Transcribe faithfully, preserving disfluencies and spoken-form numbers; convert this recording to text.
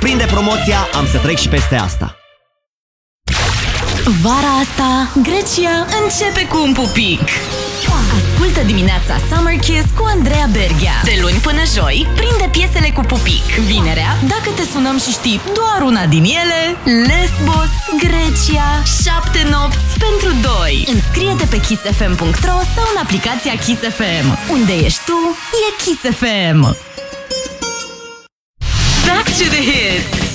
prinde promoția, am să trec și peste asta. Vara asta, Grecia începe cu un pupic. Ascultă dimineața Summer Kiss cu Andreea Berghia. De luni până joi, prinde piesele cu pupic. Vinerea, dacă te sunăm și știi doar una din ele, Lesbos, Grecia, șapte nopți pentru doi. Înscrie-te pe kiss f m punct r o sau în aplicația Kiss F M. Unde ești tu, e Kiss F M. Back to the hits.